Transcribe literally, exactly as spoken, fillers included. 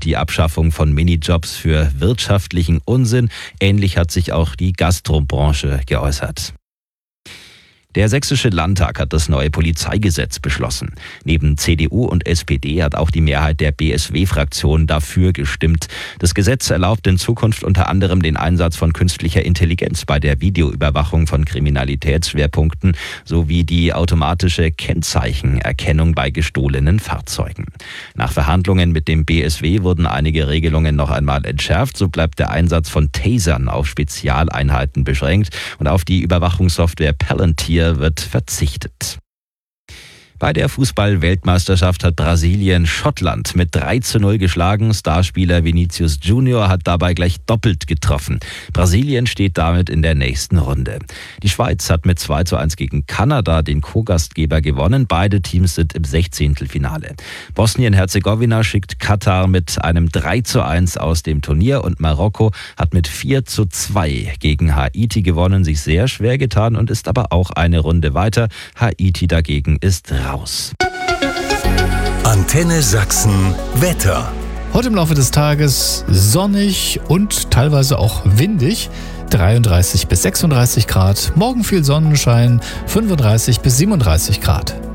hält die Abschaffung von Minijobs für wirtschaftlichen Unsinn. Ähnlich hat sich auch die Gastrobranche geäußert. Der Sächsische Landtag hat das neue Polizeigesetz beschlossen. Neben C D U und S P D hat auch die Mehrheit der B S W-Fraktion dafür gestimmt. Das Gesetz erlaubt in Zukunft unter anderem den Einsatz von künstlicher Intelligenz bei der Videoüberwachung von Kriminalitätsschwerpunkten sowie die automatische Kennzeichenerkennung bei gestohlenen Fahrzeugen. Nach Verhandlungen mit dem B S W wurden einige Regelungen noch einmal entschärft. So bleibt der Einsatz von Tasern auf Spezialeinheiten beschränkt und auf die Überwachungssoftware Palantir wird verzichtet. Bei der Fußball-Weltmeisterschaft hat Brasilien Schottland mit drei zu null geschlagen. Starspieler Vinicius Junior hat dabei gleich doppelt getroffen. Brasilien steht damit in der nächsten Runde. Die Schweiz hat mit zwei zu eins gegen Kanada den Co-Gastgeber gewonnen. Beide Teams sind im Sechzehntelfinale. Bosnien-Herzegowina schickt Katar mit einem drei zu eins aus dem Turnier und Marokko hat mit vier zu zwei gegen Haiti gewonnen, sich sehr schwer getan und ist aber auch eine Runde weiter. Haiti dagegen ist raus. Aus. Antenne Sachsen Wetter. Heute im Laufe des Tages sonnig und teilweise auch windig. dreiunddreißig bis sechsunddreißig Grad. Morgen viel Sonnenschein. fünfunddreißig bis siebenunddreißig Grad.